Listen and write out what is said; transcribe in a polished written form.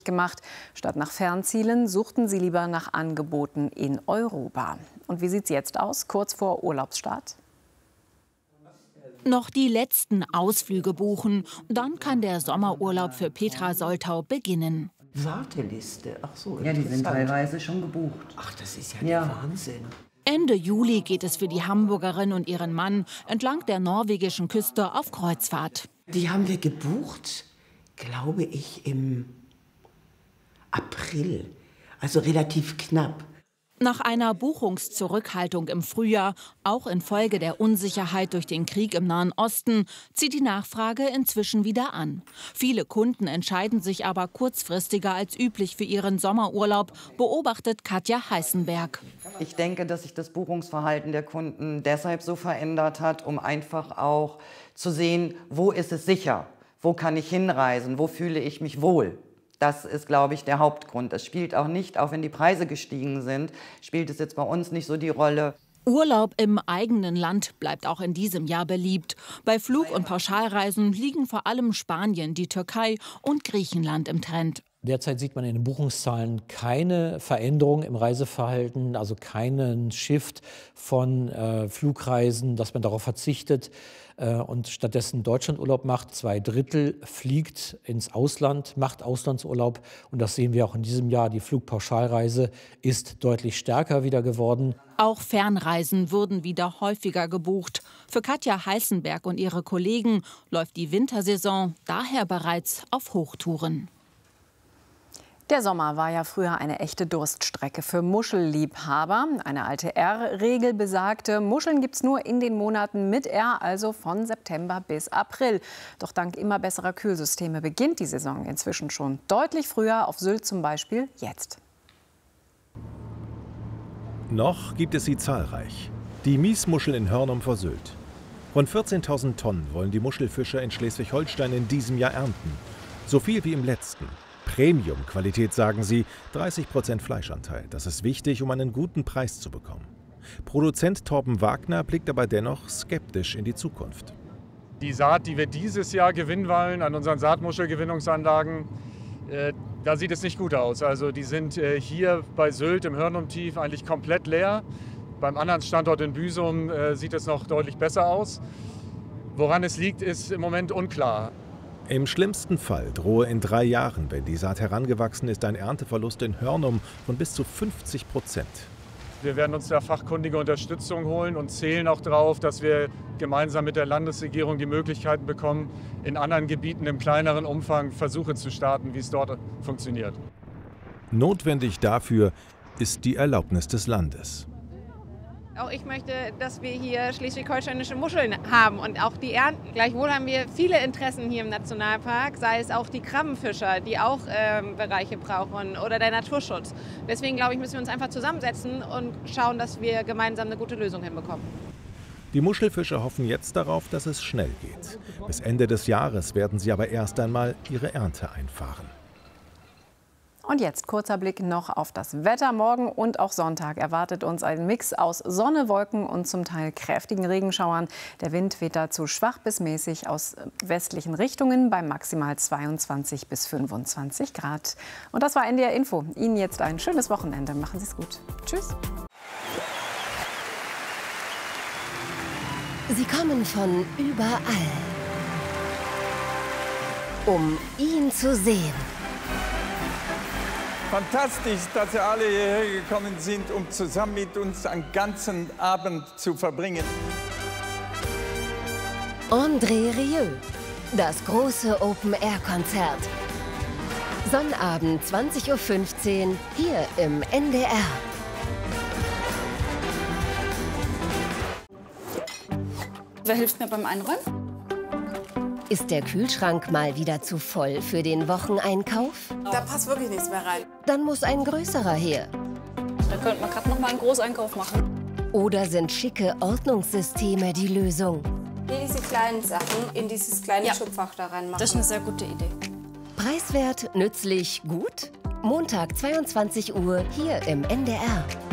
gemacht. Statt nach Fernzielen suchten sie lieber nach Angeboten in Europa. Und wie sieht es jetzt aus, kurz vor Urlaubsstart? Noch die letzten Ausflüge buchen. Dann kann der Sommerurlaub für Petra Soltau beginnen. Warteliste, ach so. Ja, die sind teilweise schon gebucht. Ach, das ist ja der Wahnsinn. Ende Juli geht es für die Hamburgerin und ihren Mann entlang der norwegischen Küste auf Kreuzfahrt. Die haben wir gebucht, glaube ich, im April. Also relativ knapp. Nach einer Buchungszurückhaltung im Frühjahr, auch infolge der Unsicherheit durch den Krieg im Nahen Osten, zieht die Nachfrage inzwischen wieder an. Viele Kunden entscheiden sich aber kurzfristiger als üblich für ihren Sommerurlaub, beobachtet Katja Heißenberg. Ich denke, dass sich das Buchungsverhalten der Kunden deshalb so verändert hat, um einfach auch zu sehen, wo ist es sicher, wo kann ich hinreisen, wo fühle ich mich wohl. Das ist, glaube ich, der Hauptgrund. Es spielt auch nicht, auch wenn die Preise gestiegen sind, spielt es jetzt bei uns nicht so die Rolle. Urlaub im eigenen Land bleibt auch in diesem Jahr beliebt. Bei Flug- und Pauschalreisen liegen vor allem Spanien, die Türkei und Griechenland im Trend. Derzeit sieht man in den Buchungszahlen keine Veränderung im Reiseverhalten, also keinen Shift von Flugreisen, dass man darauf verzichtet und stattdessen Deutschlandurlaub macht. 2/3 fliegt ins Ausland, macht Auslandsurlaub. Und das sehen wir auch in diesem Jahr. Die Flugpauschalreise ist deutlich stärker wieder geworden. Auch Fernreisen wurden wieder häufiger gebucht. Für Katja Heißenberg und ihre Kollegen läuft die Wintersaison daher bereits auf Hochtouren. Der Sommer war ja früher eine echte Durststrecke für Muschelliebhaber. Eine alte R-Regel besagte, Muscheln gibt es nur in den Monaten mit R, also von September bis April. Doch dank immer besserer Kühlsysteme beginnt die Saison inzwischen schon deutlich früher, auf Sylt zum Beispiel jetzt. Noch gibt es sie zahlreich. Die Miesmuschel in Hörnum vor Sylt. Rund 14.000 Tonnen wollen die Muschelfischer in Schleswig-Holstein in diesem Jahr ernten. So viel wie im letzten. Premium-Qualität, sagen sie, 30% Fleischanteil. Das ist wichtig, um einen guten Preis zu bekommen. Produzent Torben Wagner blickt aber dennoch skeptisch in die Zukunft. Die Saat, die wir dieses Jahr gewinnen wollen an unseren Saatmuschelgewinnungsanlagen, da sieht es nicht gut aus. Also die sind hier bei Sylt im Hörnumtief eigentlich komplett leer. Beim anderen Standort in Büsum sieht es noch deutlich besser aus. Woran es liegt, ist im Moment unklar. Im schlimmsten Fall drohe in 3 Jahren, wenn die Saat herangewachsen ist, ein Ernteverlust in Hörnum von bis zu 50%. Wir werden uns da fachkundige Unterstützung holen und zählen auch darauf, dass wir gemeinsam mit der Landesregierung die Möglichkeiten bekommen, in anderen Gebieten im kleineren Umfang Versuche zu starten, wie es dort funktioniert. Notwendig dafür ist die Erlaubnis des Landes. Auch ich möchte, dass wir hier schleswig-holsteinische Muscheln haben und auch die ernten. Gleichwohl haben wir viele Interessen hier im Nationalpark, sei es auch die Krabbenfischer, die auch Bereiche brauchen, oder der Naturschutz. Deswegen, glaube ich, müssen wir uns einfach zusammensetzen und schauen, dass wir gemeinsam eine gute Lösung hinbekommen. Die Muschelfischer hoffen jetzt darauf, dass es schnell geht. Bis Ende des Jahres werden sie aber erst einmal ihre Ernte einfahren. Und jetzt kurzer Blick noch auf das Wetter. Morgen und auch Sonntag erwartet uns ein Mix aus Sonne, Wolken und zum Teil kräftigen Regenschauern. Der Wind weht dazu schwach bis mäßig aus westlichen Richtungen bei maximal 22 bis 25 Grad. Und das war NDR Info. Ihnen jetzt ein schönes Wochenende. Machen Sie es gut. Tschüss. Sie kommen von überall, um ihn zu sehen. Fantastisch, dass Sie alle hierher gekommen sind, um zusammen mit uns einen ganzen Abend zu verbringen. André Rieu, das große Open-Air-Konzert. Sonnabend 20:15 Uhr hier im NDR. Wer hilft mir beim Einräumen? Ist der Kühlschrank mal wieder zu voll für den Wocheneinkauf? Da passt wirklich nichts mehr rein. Dann muss ein größerer her. Da könnte man gerade noch mal einen Großeinkauf machen. Oder sind schicke Ordnungssysteme die Lösung? Diese kleinen Sachen in dieses kleine Schubfach da reinmachen. Das ist eine sehr gute Idee. Preiswert, nützlich, gut? Montag 22 Uhr hier im NDR.